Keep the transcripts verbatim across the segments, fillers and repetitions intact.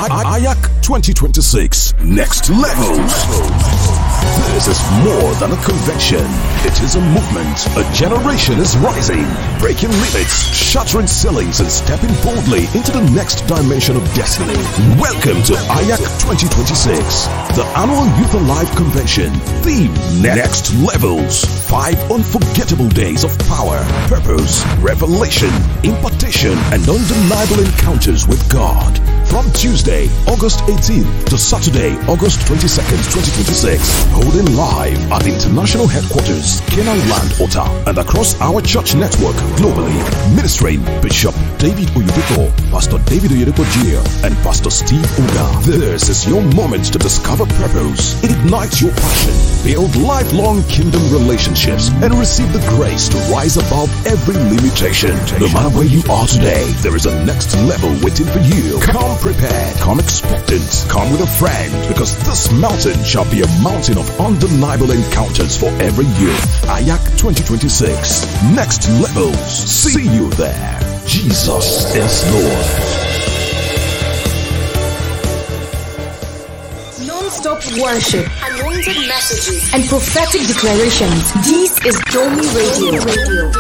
I- I- AYAC twenty twenty-six Next Levels. This is more than a convention. It is a movement. A generation is rising, breaking limits, shattering ceilings, and stepping boldly into the next dimension of destiny. Welcome to AYAC twenty twenty-six, the annual Youth Alive Convention. Theme: Next Levels. Five unforgettable days of power, purpose, revelation, impartation, and undeniable encounters with God. From Tuesday, August eighteenth to Saturday, August twenty-second, twenty twenty-six. Holding live at International Headquarters, Canaan Land, Ota, and across our church network globally. Ministering Bishop David Oyedepo, Pastor David Oyedepo Junior, and Pastor Steve Uga. This is your moment to discover purpose, ignite your passion, build lifelong kingdom relationships, and receive the grace to rise above every limitation. No matter where you are today, there is a next level waiting for you. Come prepared, come expectant, come with a friend, because this mountain shall be a mountain of undeniable encounters for every youth. AYAC twenty twenty-six, Next Levels. See you there. Jesus is Lord. Non-stop worship, anointed messages, and prophetic declarations. This is Domi Radio. Radio.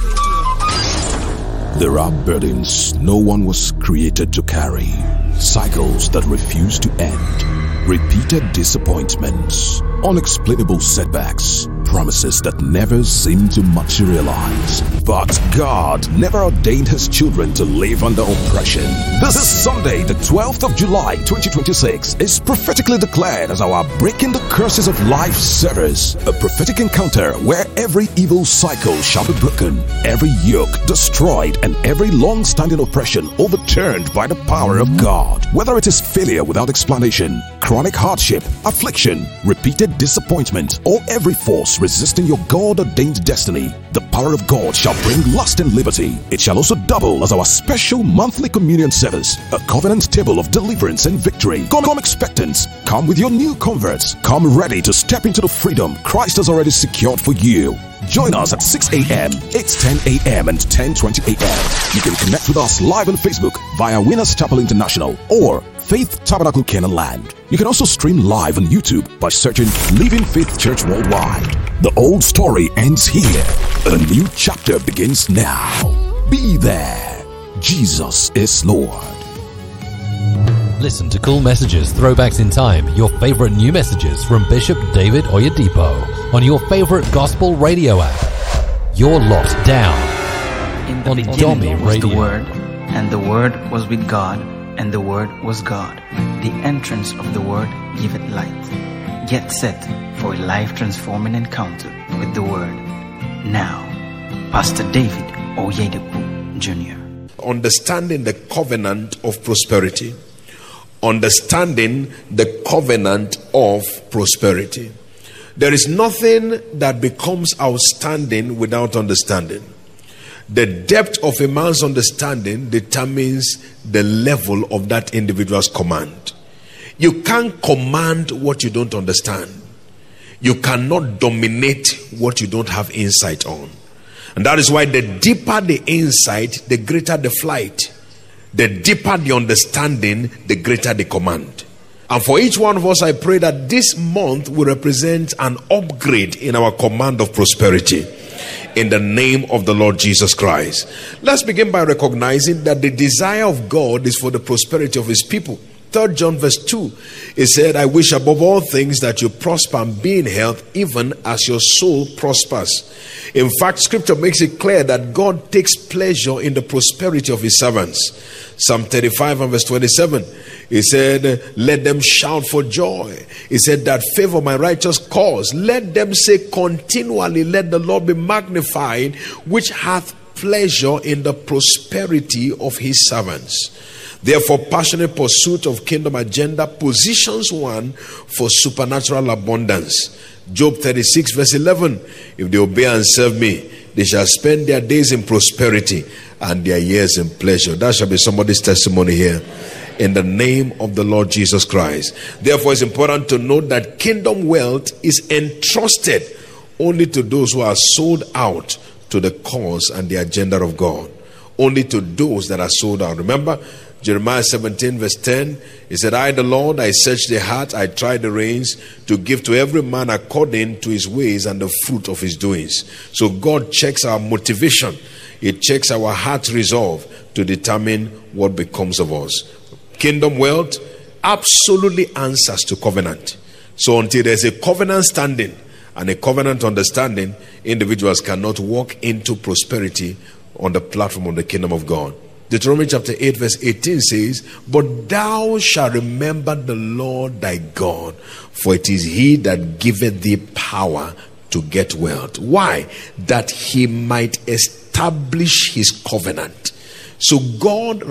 There are burdens no one was created to carry, cycles that refuse to end, repeated disappointments, unexplainable setbacks, promises that never seem to materialize. But God never ordained His children to live under oppression. This Sunday, the twelfth of July, twenty twenty-six, is prophetically declared as our Breaking the Curses of Life service, a prophetic encounter where every evil cycle shall be broken, every yoke destroyed, and every long-standing oppression overturned by the power of God. Whether it is failure without explanation, chronic hardship, affliction, repeated disappointment, or every force resisting your God-ordained destiny, the power of God shall bring lasting liberty. It shall also double as our special monthly communion service, a covenant table of deliverance and victory. Come, come expectant. Come with your new converts. Come ready to step into the freedom Christ has already secured for you. Join us at six a.m., eight ten a.m. and ten twenty a.m. You can connect with us live on Facebook via Winners Chapel International or Faith Tabernacle Canaan Land. You can also stream live on YouTube by searching Living Faith Church Worldwide. The old story ends here. A new chapter begins now. Be there. Jesus is Lord. Listen to cool messages, throwbacks in time, your favorite new messages from Bishop David Oyedepo on your favorite gospel radio app. You're locked down in the on beginning Domi was Radio. The Word, and the Word was with God, and the Word was God. The entrance of the Word giveth light. Get set for a life-transforming encounter with the Word. Now, Pastor David Oyedepo Junior Understanding the covenant of prosperity. Understanding the covenant of prosperity. There is nothing that becomes outstanding without understanding. The depth of a man's understanding determines the level of that individual's command. You can't command what you don't understand. You cannot dominate what you don't have insight on. And that is why the deeper the insight, the greater the flight. The deeper the understanding, the greater the command. And for each one of us, I pray that this month will represent an upgrade in our command of prosperity. In the name of the Lord Jesus Christ. Let's begin by recognizing that the desire of God is for the prosperity of His people. Third John verse two, it said, I wish above all things that you prosper and be in health, even as your soul prospers. In fact, scripture makes it clear that God takes pleasure in the prosperity of His servants. Psalm thirty-five and verse twenty-seven, he said, let them shout for joy. He said, that favor my righteous cause. Let them say continually, let the Lord be magnified, which hath pleasure in the prosperity of His servants. Therefore, passionate pursuit of kingdom agenda positions one for supernatural abundance. Job thirty-six verse eleven, if they obey and serve me, they shall spend their days in prosperity and their years in pleasure. That shall be somebody's testimony here. In the name of the Lord Jesus Christ. Therefore, it's important to note that kingdom wealth is entrusted only to those who are sold out to the cause and the agenda of God. Only to those that are sold out. Remember, Jeremiah seventeen verse ten, he said, I the Lord, I search the heart, I try the reins, to give to every man according to his ways and the fruit of his doings. So God checks our motivation. It checks our heart resolve to determine what becomes of us. Kingdom wealth absolutely answers to covenant. So until there's a covenant standing and a covenant understanding, individuals cannot walk into prosperity on the platform of the kingdom of God. Deuteronomy chapter eight verse eighteen says, but thou shalt remember the Lord thy God, for it is he that giveth thee power to get wealth. Why? That he might establish his covenant. So God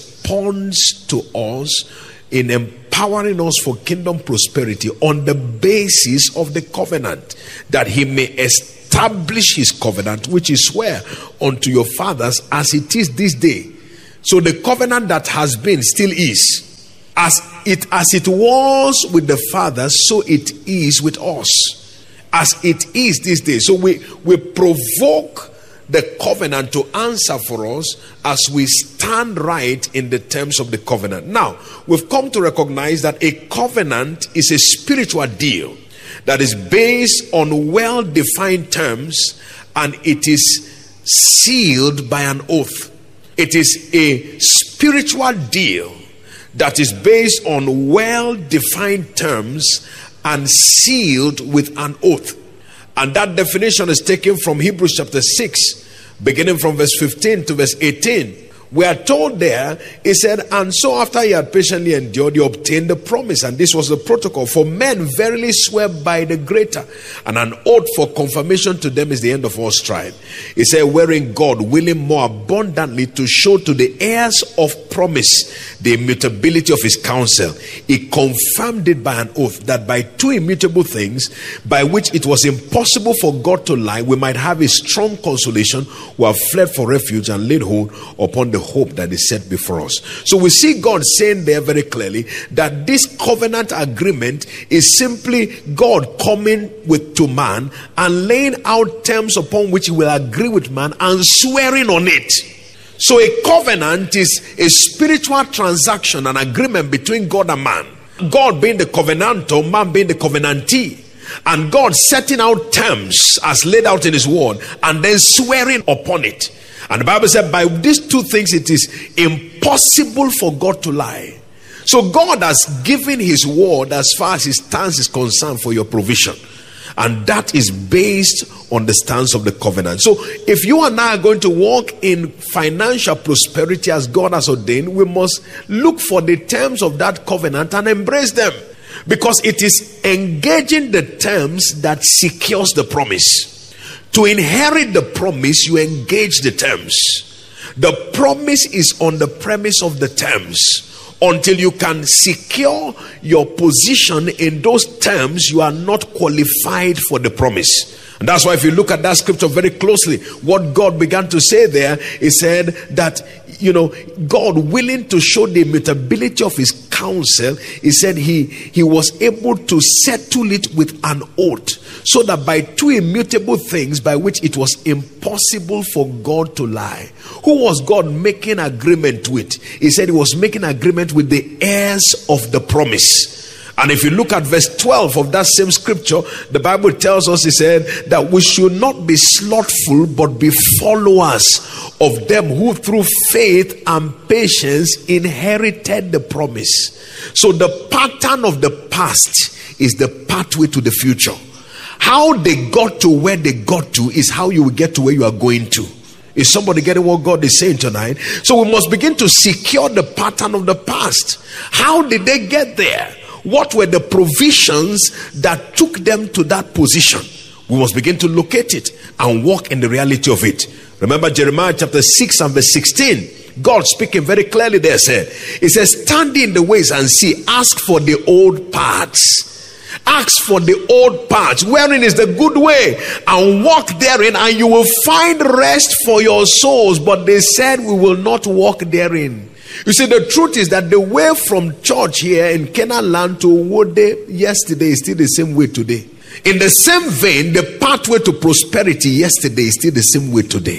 responds to us in empowering us for kingdom prosperity on the basis of the covenant, that he may establish his covenant, which he sware unto your fathers as it is this day. So the covenant that has been still is. As it as it was with the fathers, so it is with us. As it is this day. So we, we provoke the covenant to answer for us as we stand right in the terms of the covenant. Now, we've come to recognize that a covenant is a spiritual deal that is based on well-defined terms, and it is sealed by an oath. It is a spiritual deal that is based on well-defined terms and sealed with an oath. And that definition is taken from Hebrews chapter six, beginning from verse fifteen to verse eighteen. We are told there, he said, and so after he had patiently endured, he obtained the promise. And this was the protocol. For men verily swear by the greater, and an oath for confirmation to them is the end of all strife. He said, wherein God, willing more abundantly to show to the heirs of promise the immutability of his counsel, he confirmed it by an oath, that by two immutable things, by which it was impossible for God to lie, we might have a strong consolation who have fled for refuge and laid hold upon the hope that is set before us. So we see God saying there very clearly that this covenant agreement is simply God coming with to man and laying out terms upon which he will agree with man and swearing on it. So a covenant is a spiritual transaction, an agreement between God and man. God being the covenantor, man being the covenantee, and God setting out terms as laid out in his word and then swearing upon it. And the Bible said by these two things it is impossible for God to lie. So God has given his word as far as his stance is concerned for your provision. And that is based on the stance of the covenant. So if you and I are going to walk in financial prosperity as God has ordained, we must look for the terms of that covenant and embrace them. Because it is engaging the terms that secures the promise. To inherit the promise, you engage the terms. The promise is on the premise of the terms. Until you can secure your position in those terms, you are not qualified for the promise. And that's why if you look at that scripture very closely, what God began to say there, he said that, you know, God willing to show the immutability of his counsel, he said he, he was able to settle it with an oath. So that by two immutable things by which it was impossible for God to lie. Who was God making agreement with? He said he was making agreement with the heirs of the promise. And if you look at verse twelve of that same scripture, the Bible tells us, he said, that we should not be slothful, but be followers of them who through faith and patience inherited the promise. So the pattern of the past is the pathway to the future. How they got to where they got to is how you will get to where you are going to. Is somebody getting what God is saying tonight? So we must begin to secure the pattern of the past. How did they get there? What were the provisions that took them to that position? We must begin to locate it and walk in the reality of it. Remember Jeremiah chapter six and verse sixteen. God speaking very clearly there said, it says, stand in the ways and see, ask for the old paths. Ask for the old paths, wherein is the good way, and walk therein, and you will find rest for your souls. But they said, we will not walk therein. You see, the truth is that the way from church here in Canaan land to Wode yesterday is still the same way today. In the same vein, the pathway to prosperity yesterday is still the same way today.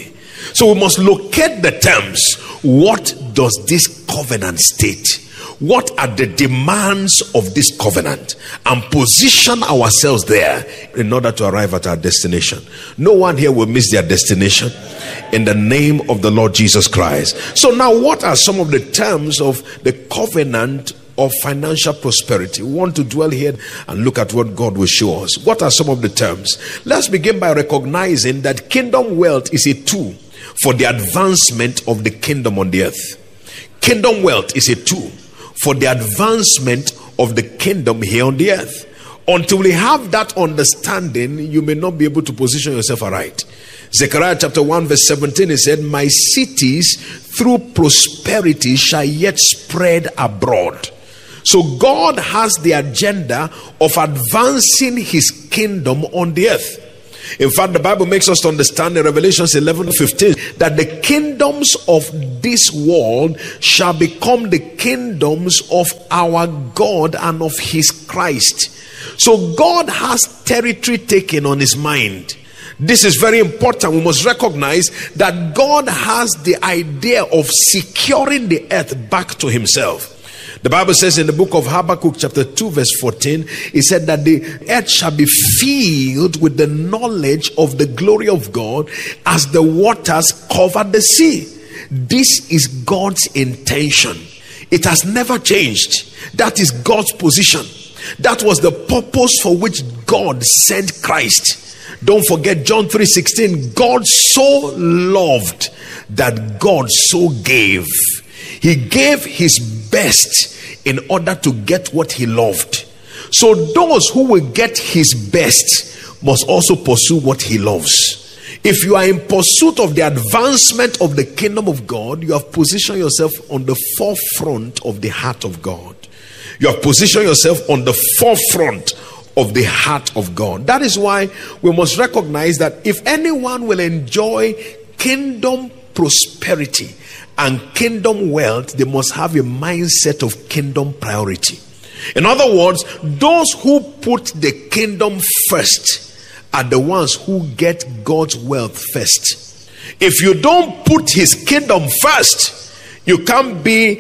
So we must locate the terms. What does this covenant state? What are the demands of this covenant? And position ourselves there in order to arrive at our destination. No one here will miss their destination in the name of the Lord Jesus Christ. So now, what are some of the terms of the covenant of financial prosperity? We want to dwell here and look at what God will show us. What are some of the terms? Let's begin by recognizing that kingdom wealth is a tool for the advancement of the kingdom on the earth. Kingdom wealth is a tool for the advancement of the kingdom here on the earth. Until we have that understanding, you may not be able to position yourself aright. Zechariah chapter one verse seventeen, he said, my cities through prosperity shall yet spread abroad. So God has the agenda of advancing his kingdom on the earth. In fact, the Bible makes us to understand in Revelation eleven fifteen that the kingdoms of this world shall become the kingdoms of our God and of his Christ. So God has territory taken on his mind. This is very important. We must recognize that God has the idea of securing the earth back to himself. The Bible says in the book of Habakkuk chapter two verse fourteen, it said that the earth shall be filled with the knowledge of the glory of God as the waters cover the sea. This is God's intention. It has never changed. That is God's position. That was the purpose for which God sent Christ. Don't forget John three sixteen. God so loved that God so gave. He gave his best in order to get what he loved. So those who will get his best must also pursue what he loves. If you are in pursuit of the advancement of the kingdom of God, you have positioned yourself on the forefront of the heart of God. You have positioned yourself on the forefront of the heart of God. That is why we must recognize that if anyone will enjoy kingdom prosperity and kingdom wealth, they must have a mindset of kingdom priority. In other words, those who put the kingdom first are the ones who get God's wealth first. If you don't put his kingdom first, you can't be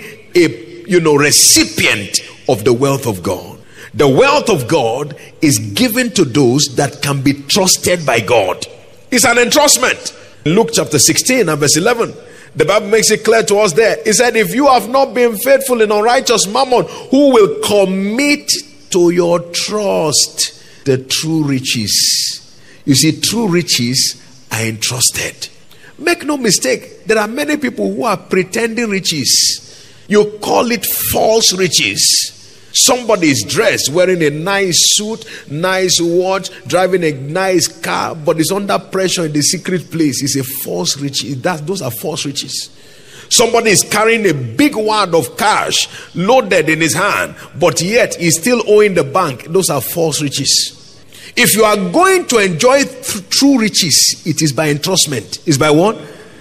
a you know recipient of the wealth of God. The wealth of God is given to those that can be trusted by God. It's an entrustment. Luke chapter sixteen and verse eleven, the Bible makes it clear to us there. It said, if you have not been faithful in unrighteous mammon, who will commit to your trust the true riches? You see, true riches are entrusted. Make no mistake, there are many people who are pretending riches. You call it false riches. Somebody is dressed, wearing a nice suit, nice watch, driving a nice car, but is under pressure in the secret place. It's a false riches. That, those are false riches. Somebody is carrying a big wad of cash loaded in his hand, but yet he's still owing the bank. Those are false riches. If you are going to enjoy th- true riches, it is by entrustment. It's by what?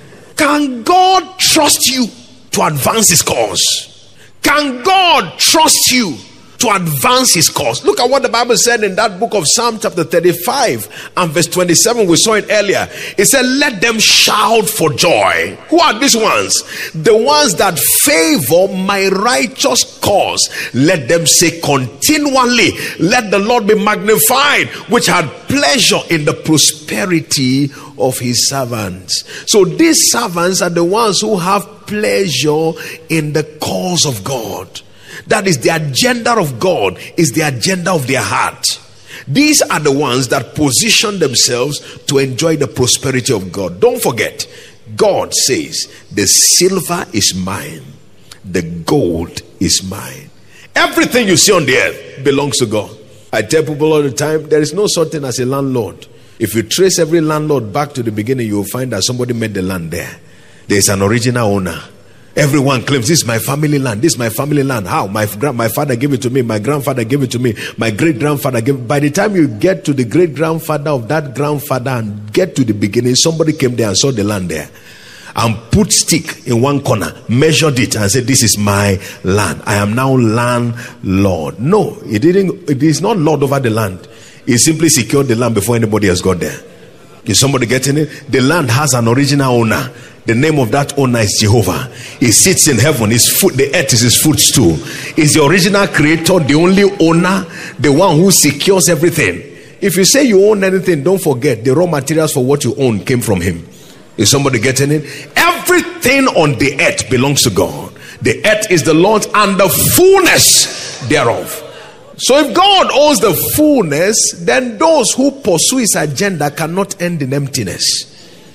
Can God trust you to advance his cause? Can God trust you to advance his cause? Look at what the Bible said in that book of Psalm chapter thirty-five and verse twenty-seven. We saw it earlier. It said, let them shout for joy. Who are these ones? The ones that favor my righteous cause. Let them say continually, let the Lord be magnified, which had pleasure in the prosperity of his servants. So these servants are the ones who have pleasure in the cause of God. That is the agenda of God, is the agenda of their heart. These are the ones that position themselves to enjoy the prosperity of God. Don't forget, God says, the silver is mine, the gold is mine. Everything you see on the earth belongs to God. I tell people all the time, there is no such thing as a landlord. If you trace every landlord back to the beginning, you will find that somebody made the land there. There is an original owner. Everyone claims, this is my family land. This is my family land. How? My my father gave it to me. My grandfather gave it to me. My great grandfather gave it. By the time you get to the great grandfather of that grandfather and get to the beginning, somebody came there and saw the land there and put stick in one corner, measured it and said, this is my land. I am now landlord. No, it didn't. It is not lord over the land. He simply secured the land before anybody else got there. Is somebody getting it? The land has an original owner. The name of that owner is Jehovah. He sits in heaven. His foot, the earth is his footstool. He's the original creator, the only owner, the one who secures everything. If you say you own anything, don't forget the raw materials for what you own came from him. Is somebody getting it? Everything on the earth belongs to God. The earth is the Lord's and the fullness thereof. So if God owns the fullness, then those who pursue his agenda cannot end in emptiness.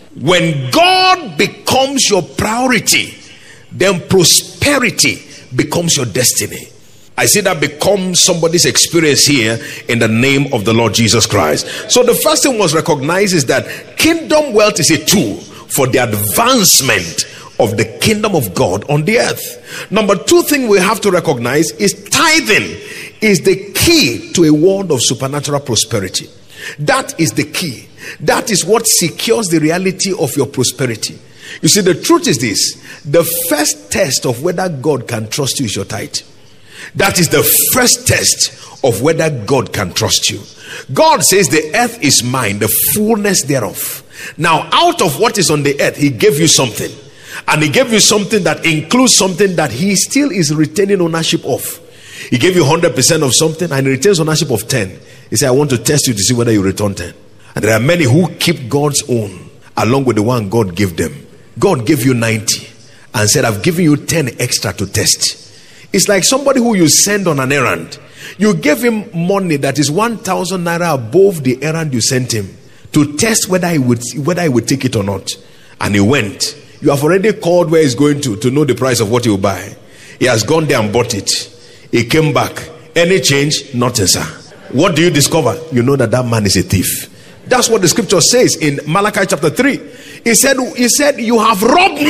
When God becomes your priority, then prosperity becomes your destiny. I see that become somebody's experience here in the name of the Lord Jesus Christ. So the first thing was recognized is that kingdom wealth is a tool for the advancement of the kingdom of God on the earth. Number two thing we have to recognize is tithing is the key to a world of supernatural prosperity. That is the key. That is what secures the reality of your prosperity. You see, the truth is this: the first test of whether God can trust you is your tithe. That is the first test of whether God can trust you. God says the earth is mine, the fullness thereof. Now, out of what is on the earth, he gave you something. And he gave you something that includes something that he still is retaining ownership of. He gave you one hundred percent of something and he retains ownership of ten. He said, I want to test you to see whether you return ten. And there are many who keep God's own along with the one God gave them. God gave you ninety and said, I've given you ten extra to test. It's like somebody who you send on an errand. You gave him money that is one thousand naira above the errand you sent him to test whether he would whether he would take it or not. And he went. You have already called where he's going to to know the price of what he will buy. He has gone there and bought it. He came back. Any change? Nothing, sir. What do you discover? You know that that man is a thief. That's what the scripture says in Malachi chapter three. He said, he said, you have robbed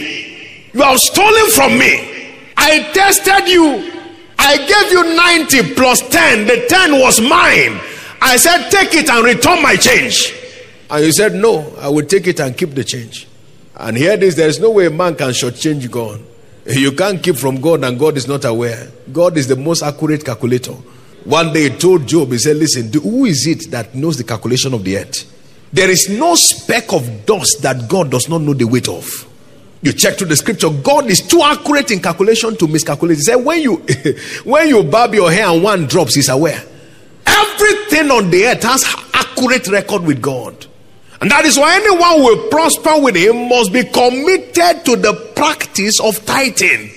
me. You have stolen from me. I tested you. I gave you ninety plus ten. The ten was mine. I said, take it and return my change. And you said, no, I will take it and keep the change. And hear this, there is no way a man can shortchange God. You can't keep from God and God is not aware. God is the most accurate calculator. One day he told Job, he said, listen, who is it that knows the calculation of the earth? There is no speck of dust that God does not know the weight of. You check through the scripture, God is too accurate in calculation to miscalculate. He said, when you when you barb your hair and one drops, he's aware. Everything on the earth has accurate record with God. And that is why anyone who will prosper with him must be committed to the practice of tithing.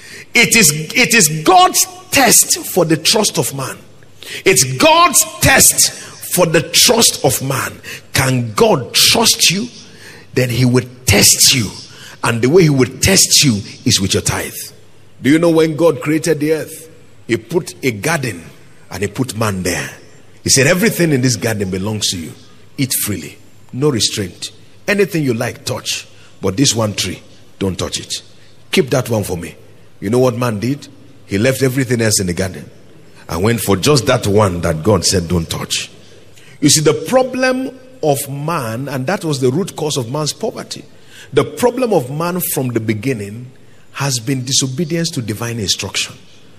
It is, it is God's test for the trust of man. It's God's test for the trust of man. Can God trust you? Then he will test you. And the way he will test you is with your tithe. Do you know when God created the earth? He put a garden and he put man there. He said, everything in this garden belongs to you. Eat freely. No restraint. Anything you like, touch. But this one tree, don't touch it. Keep that one for me. You know what man did? He left everything else in the garden and went for just that one that God said don't touch. You see, the problem of man, and that was the root cause of man's poverty. The problem of man from the beginning has been disobedience to divine instruction.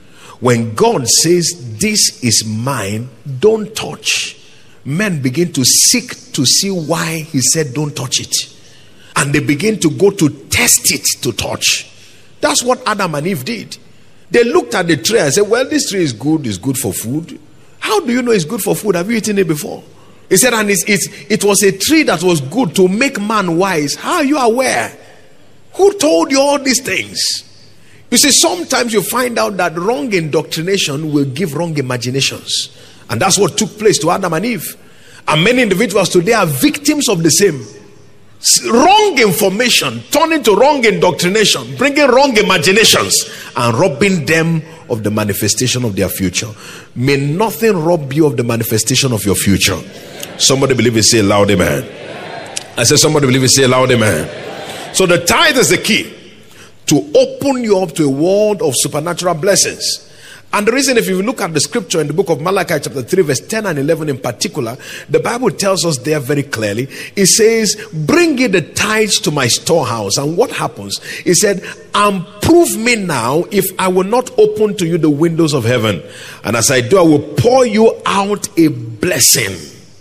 When God says, this is mine, don't touch, men begin to seek to see why he said don't touch it. And they begin to go to test it to touch. That's what Adam and Eve did. They looked at the tree and said, well, this tree is good, it's good for food. How do you know it's good for food? Have you eaten it before? He said, and it's, it's, it was a tree that was good to make man wise. How are you aware? Who told you all these things? You see, sometimes you find out that wrong indoctrination will give wrong imaginations. And that's what took place to Adam and Eve. And many individuals today are victims of the same. Wrong information turning to wrong indoctrination, bringing wrong imaginations and robbing them of the manifestation of their future. May nothing rob you of the manifestation of your future. Somebody believe it, say loud amen. I said somebody believe it, say loud amen. So the tithe is the key to open you up to a world of supernatural blessings. And the reason, if you look at the scripture in the book of Malachi chapter three verse ten and eleven in particular, the Bible tells us there very clearly, it says, bring ye the tithes to my storehouse. And what happens? It said, and prove me now if I will not open to you the windows of heaven. And as I do, I will pour you out a blessing.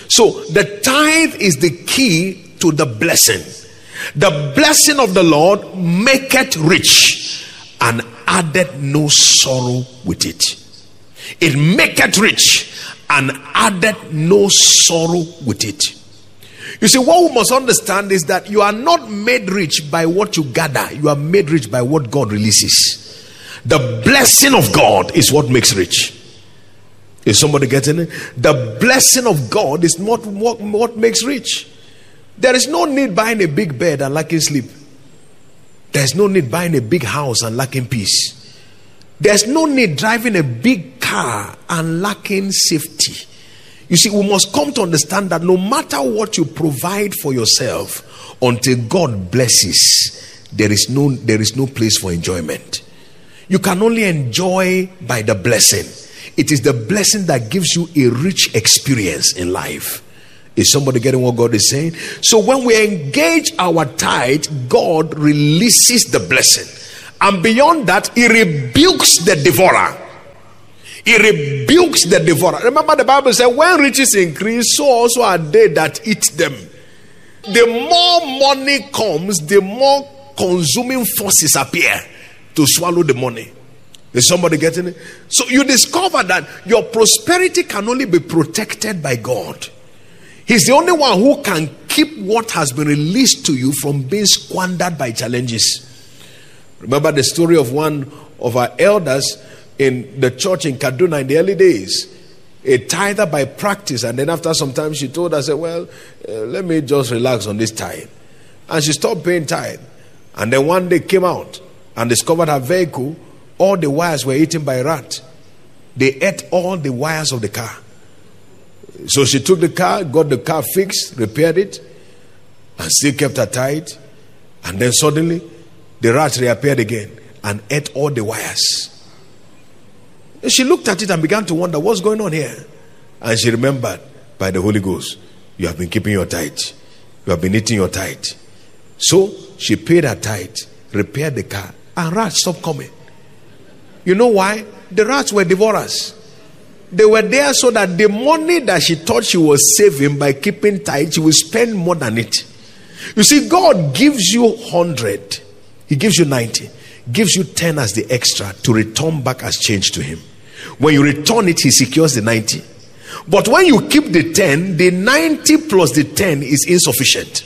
So the tithe is the key to the blessing. The blessing of the Lord maketh rich, and added no sorrow with it. It maketh rich, and added no sorrow with it. You see, what we must understand is that you are not made rich by what you gather. You are made rich by what God releases. The blessing of God is what makes rich. Is somebody getting it? The blessing of God is not what, what makes rich. There is no need buying a big bed and lacking sleep. There's no need buying a big house and lacking peace. There's no need driving a big car and lacking safety. You see, we must come to understand that no matter what you provide for yourself, until God blesses, there is no there is no place for enjoyment. You can only enjoy by the blessing. It is the blessing that gives you a rich experience in life. Is somebody getting what God is saying? So when we engage our tithe, God releases the blessing. And beyond that, he rebukes the devourer. He rebukes the devourer. Remember, the Bible says, when riches increase, so also are they that eat them. The more money comes, the more consuming forces appear to swallow the money. Is somebody getting it? So you discover that your prosperity can only be protected by God. He's the only one who can keep what has been released to you from being squandered by challenges. Remember the story of one of our elders in the church in Kaduna in the early days. A tither by practice, and then after some time she told us, well, uh, let me just relax on this tithe. And she stopped paying tithe. And then one day came out and discovered her vehicle, all the wires were eaten by a rat. They ate all the wires of the car. So she took the car, got the car fixed, repaired it, and still kept her tithe. And then suddenly, the rats reappeared again and ate all the wires. And she looked at it and began to wonder, what's going on here? And she remembered, by the Holy Ghost, you have been keeping your tithe. You have been eating your tithe. So she paid her tithe, repaired the car, and rats stopped coming. You know why? The rats were devourers. They were there so that the money that she thought she was saving by keeping tithe, she will spend more than it. You see, God gives you one hundred. He gives you ninety. Gives you ten as the extra to return back as change to him. When you return it, he secures the ninety. But when you keep the ten, the ninety plus the ten is insufficient.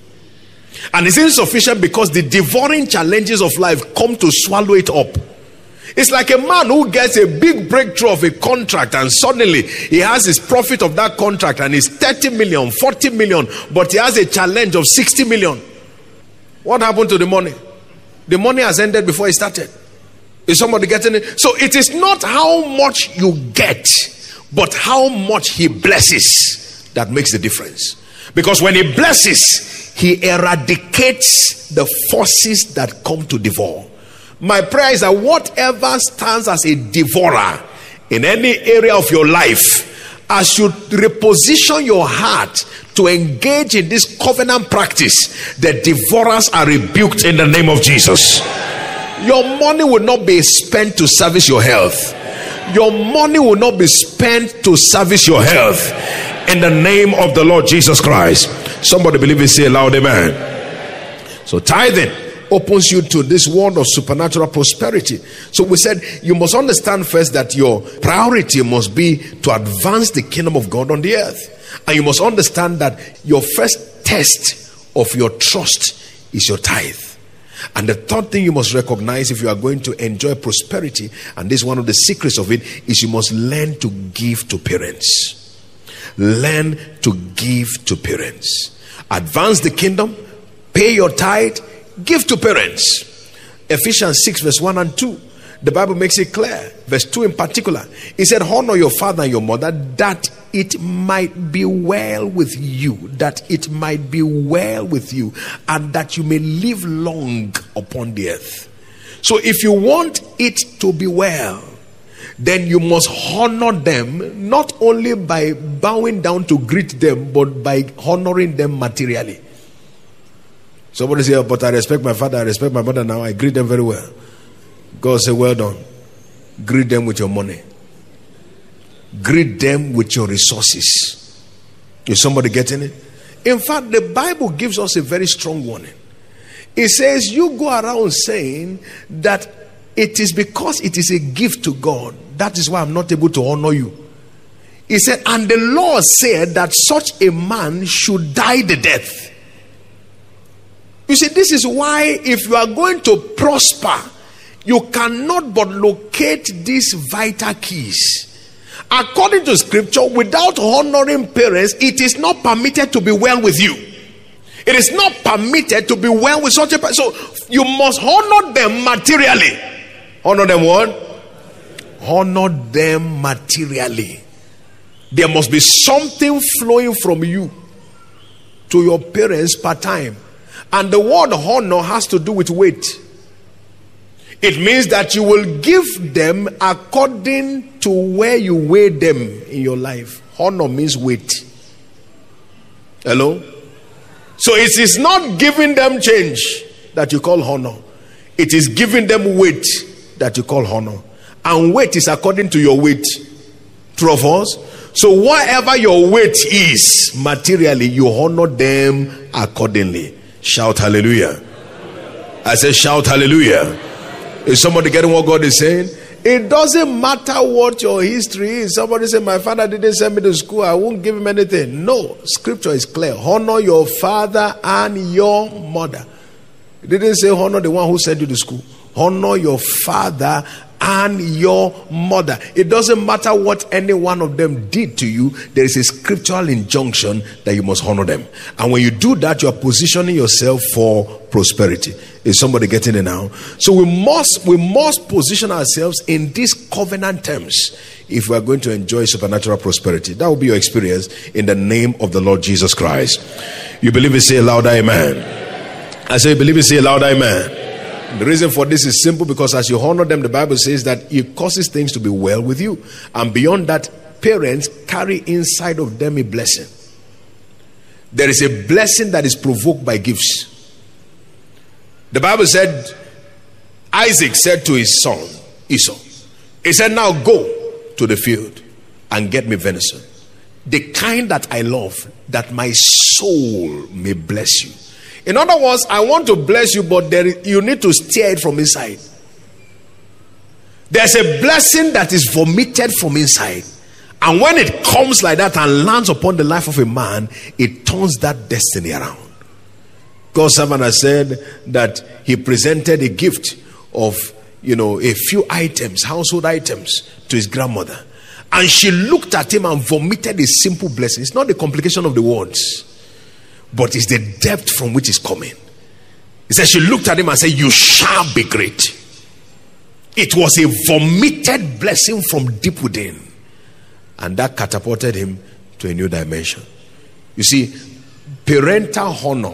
And it's insufficient because the devouring challenges of life come to swallow it up. It's like a man who gets a big breakthrough of a contract, and suddenly he has his profit of that contract and it's thirty million, forty million, but he has a challenge of sixty million. What happened to the money? The money has ended before it started. Is somebody getting it? So it is not how much you get, but how much he blesses that makes the difference. Because when he blesses, he eradicates the forces that come to devour. My prayer is that whatever stands as a devourer in any area of your life, as you reposition your heart to engage in this covenant practice, the devourers are rebuked in the name of Jesus. Your money will not be spent to service your health. Your money will not be spent to service your health. In the name of the Lord Jesus Christ. Somebody believe it, say loud amen. So tithing opens you to this world of supernatural prosperity. So we said you must understand first that your priority must be to advance the kingdom of God on the earth. And you must understand that your first test of your trust is your tithe. And the third thing you must recognize if you are going to enjoy prosperity, and this is one of the secrets of it, is you must learn to give to parents. Learn to give to parents. Advance the kingdom, pay your tithe, give to parents. Ephesians six verse one and two. The Bible makes it clear. Verse two in particular. It said, honor your father and your mother, that it might be well with you. That it might be well with you. And that you may live long upon the earth. So if you want it to be well, then you must honor them, not only by bowing down to greet them, but by honoring them materially. Somebody say, oh, but I respect my father, I respect my mother now, I greet them very well. God say, well done. Greet them with your money. Greet them with your resources. Is somebody getting it? In fact, the Bible gives us a very strong warning. It says, you go around saying that it is because it is a gift to God. That is why I'm not able to honor you. He said, and the law said that such a man should die the death. You see, this is why if you are going to prosper, you cannot but locate these vital keys. According to scripture, without honoring parents, it is not permitted to be well with you. It is not permitted to be well with such a person. So you must honor them materially. Honor them what? Honor them materially. There must be something flowing from you to your parents per time. And the word honor has to do with weight. It means that you will give them according to where you weigh them in your life. Honor means weight. Hello? So it is not giving them change that you call honor. It is giving them weight that you call honor. And weight is according to your weight. True of us? So whatever your weight is materially, you honor them accordingly. Shout hallelujah. I say shout hallelujah. Is somebody getting what God is saying? It doesn't matter what your history is. Somebody said, my father didn't send me to school, I won't give him anything. No, scripture is clear. Honor your father and your mother. It didn't say honor the one who sent you to school. Honor your father and your mother. It doesn't matter what any one of them did to you. There is a scriptural injunction that you must honor them. And when you do that, you are positioning yourself for prosperity. Is somebody getting it now? So we must we must position ourselves in these covenant terms if we are going to enjoy supernatural prosperity. That will be your experience in the name of the Lord Jesus Christ. You believe it? Say a loud amen. I say, you believe it? Say a loud amen. The reason for this is simple, because as you honor them, the Bible says that it causes things to be well with you. And beyond that, parents carry inside of them a blessing. There is a blessing that is provoked by gifts. The Bible said, Isaac said to his son Esau, he said, now go to the field and get me venison, the kind that I love, that my soul may bless you. In other words, I want to bless you, but there is, you need to steer it from inside. There's a blessing that is vomited from inside. And when it comes like that and lands upon the life of a man, it turns that destiny around. God's servant has said that he presented a gift of, you know, a few items, household items, to his grandmother. And she looked at him and vomited a simple blessing. It's not the complication of the words, but it's the depth from which it's coming. He said, she looked at him and said, you shall be great. It was a vomited blessing from deep within. And that catapulted him to a new dimension. You see, parental honor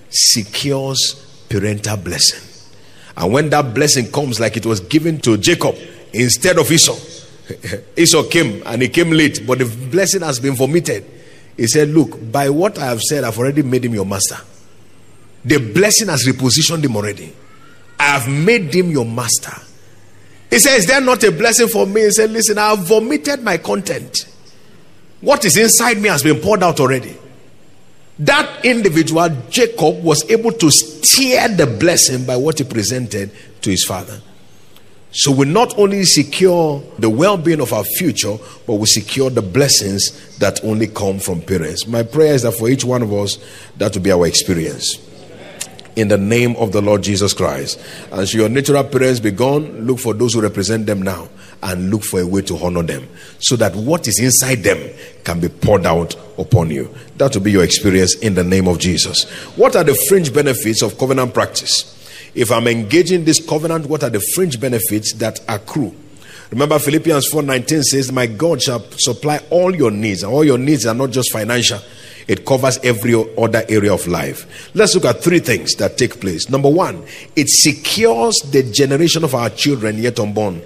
secures parental blessing. And when that blessing comes, like it was given to Jacob instead of Esau, Esau came and he came late, but the blessing has been vomited. He said, look, by what I have said, I've already made him your master. The blessing has repositioned him already. I have made him your master. He said, is there not a blessing for me? He said, listen, I have vomited my content. What is inside me has been poured out already. That individual, Jacob, was able to steer the blessing by what he presented to his father. So we not only secure the well-being of our future, but we secure the blessings that only come from parents. My prayer is that for each one of us, that will be our experience. In the name of the Lord Jesus Christ. And should your natural parents be gone, look for those who represent them now and look for a way to honor them, so that what is inside them can be poured out upon you. That will be your experience in the name of Jesus. What are the fringe benefits of covenant practice? If I'm engaging this covenant, what are the fringe benefits that accrue? Remember, Philippians four nineteen says, my God shall supply all your needs. And all your needs are not just financial. It covers every other area of life. Let's look at three things that take place. Number one, it secures the generation of our children yet unborn.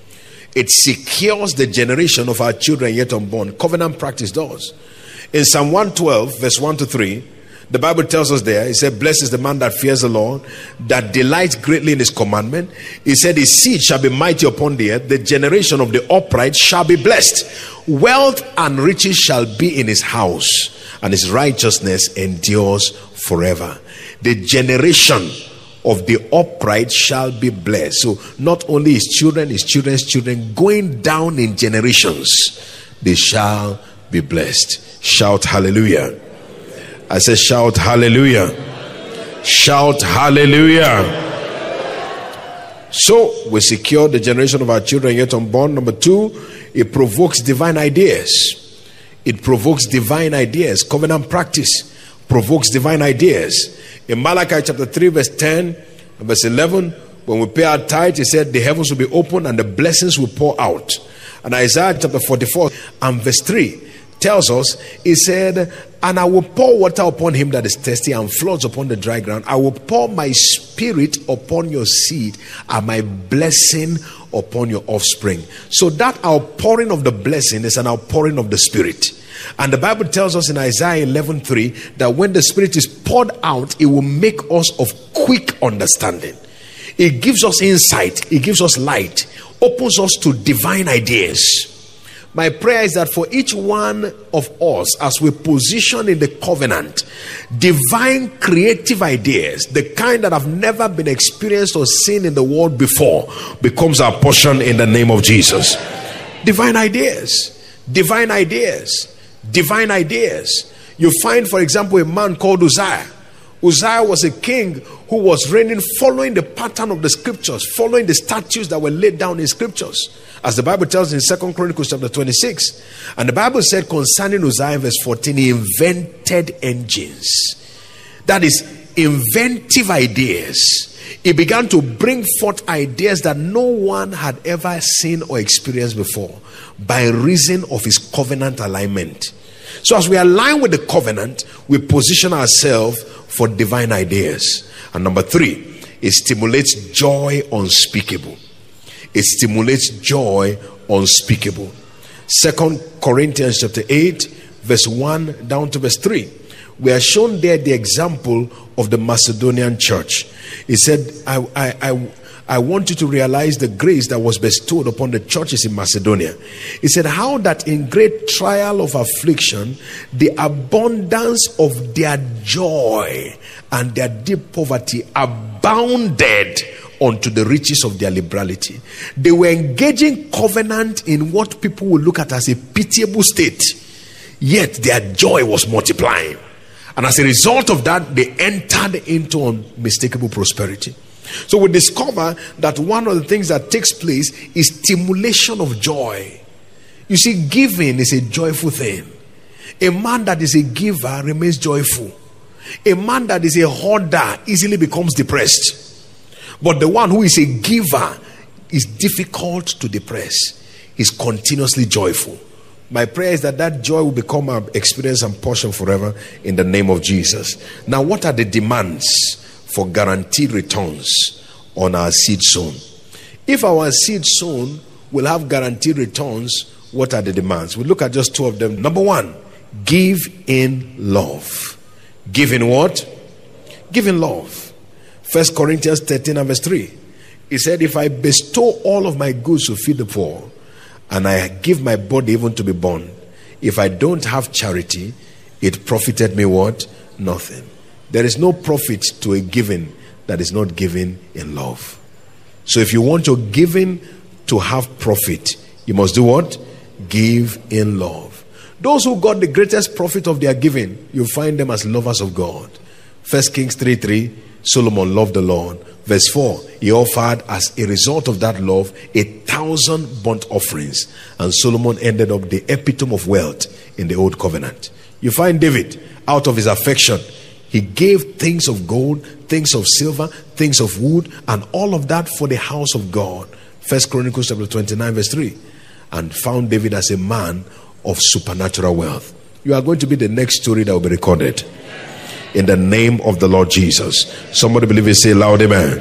It secures the generation of our children yet unborn. Covenant practice does. In Psalm one twelve, verse one to three, the Bible tells us there, it said, blessed is the man that fears the Lord, that delights greatly in his commandment. He said, his seed shall be mighty upon the earth. The generation of the upright shall be blessed. wealth and riches shall be in his house, and his righteousness endures forever. The generation of the upright shall be blessed. So not only his children, his children's children, going down in generations, they shall be blessed. Shout hallelujah. I said shout hallelujah. Shout hallelujah. So we secure the generation of our children yet unborn. Number two, it provokes divine ideas. It provokes divine ideas. Covenant practice provokes divine ideas. In Malachi chapter three verse ten and verse eleven, when we pay our tithe, he said the heavens will be open and the blessings will pour out. And Isaiah chapter forty-four and verse three tells us, he said, and I will pour water upon him that is thirsty and floods upon the dry ground. I will pour my spirit upon your seed and my blessing upon your offspring. So that outpouring of the blessing is an outpouring of the spirit. And the Bible tells us in Isaiah eleven three that when the spirit is poured out, it will make us of quick understanding. It gives us insight, it gives us light, opens us to divine ideas. My prayer is that for each one of us, as we position in the covenant, divine creative ideas, the kind that have never been experienced or seen in the world before, becomes our portion in the name of Jesus. Divine ideas, divine ideas, divine ideas. You find, for example, a man called Uzziah. Uzziah was a king who was reigning following the pattern of the scriptures, following the statutes that were laid down in scriptures. As the Bible tells in Second Chronicles chapter twenty-six. And the Bible said concerning Uzziah verse fourteen, he invented engines. That is, inventive ideas. He began to bring forth ideas that no one had ever seen or experienced before by reason of his covenant alignment. So as we align with the covenant, we position ourselves for divine ideas. And number three, it stimulates joy unspeakable. It stimulates joy unspeakable. Second Corinthians chapter eight, verse one down to verse three. We are shown there the example of the Macedonian church. He said, I, I, I, I want you to realize the grace that was bestowed upon the churches in Macedonia. He said, how that in great trial of affliction, the abundance of their joy and their deep poverty abounded unto the riches of their liberality. They were engaging covenant in what people would look at as a pitiable state, yet their joy was multiplying. And as a result of that, they entered into unmistakable prosperity. So we discover that one of the things that takes place is stimulation of joy. You see, giving is a joyful thing. A man that is a giver remains joyful. A man that is a hoarder easily becomes depressed. But the one who is a giver is difficult to depress. He's continuously joyful. My prayer is that that joy will become our experience and portion forever in the name of Jesus. Now, what are the demands for guaranteed returns on our seed sown? If our seed sown will have guaranteed returns, what are the demands? We look at just two of them. Number one, give in love. Give in what? Give in love. First Corinthians thirteen and verse three. He said, if I bestow all of my goods to feed the poor, and I give my body even to be burned, if I don't have charity, it profited me what? Nothing. There is no profit to a giving that is not given in love. So if you want your giving to have profit, you must do what? Give in love. Those who got the greatest profit of their giving, you find them as lovers of God. First Kings three three, Solomon loved the Lord. Verse four, he offered as a result of that love a thousand burnt offerings. And Solomon ended up the epitome of wealth in the old covenant. You find David, out of his affection, he gave things of gold, things of silver, things of wood, and all of that for the house of God. First Chronicles chapter twenty-nine verse three. And found David as a man of supernatural wealth. You are going to be the next story that will be recorded. In the name of the Lord Jesus. Somebody believe it, say loud amen.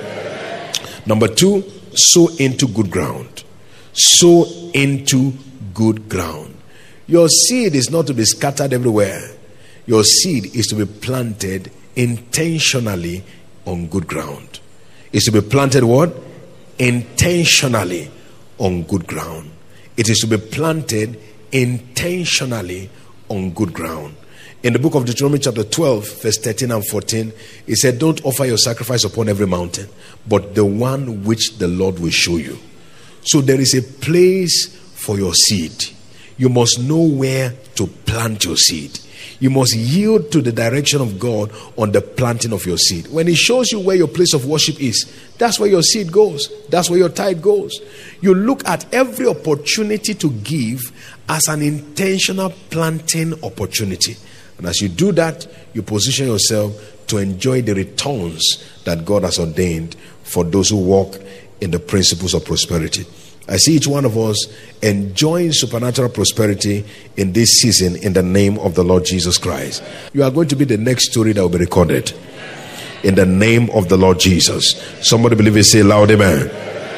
Number two, sow into good ground. Sow into good ground. Your seed is not to be scattered everywhere. Your seed is to be planted intentionally on good ground. It's to be planted what? Intentionally on good ground. It is to be planted intentionally on good ground. In the book of Deuteronomy chapter twelve, verse thirteen and fourteen, it said, don't offer your sacrifice upon every mountain, but the one which the Lord will show you. So there is a place for your seed. You must know where to plant your seed. You must yield to the direction of God on the planting of your seed. When He shows you where your place of worship is, that's where your seed goes. That's where your tithe goes. You look at every opportunity to give as an intentional planting opportunity. And as you do that, you position yourself to enjoy the returns that God has ordained for those who walk in the principles of prosperity. I see each one of us enjoying supernatural prosperity in this season in the name of the Lord Jesus Christ. You are going to be the next story that will be recorded in the name of the Lord Jesus. Somebody believe it, say loud amen.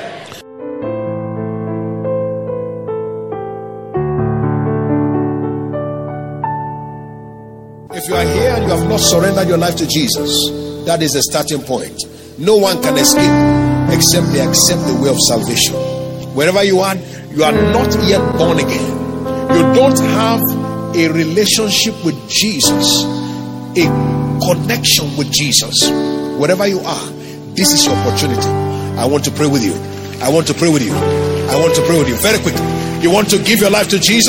If you are here and you have not surrendered your life to Jesus, that is the starting point. No one can escape except they accept the way of salvation. Wherever you are, you are not yet born again. You don't have a relationship with Jesus, a connection with Jesus. Wherever you are, this is your opportunity. I want to pray with you. I want to pray with you. I want to pray with you. Very quickly. You want to give your life to Jesus?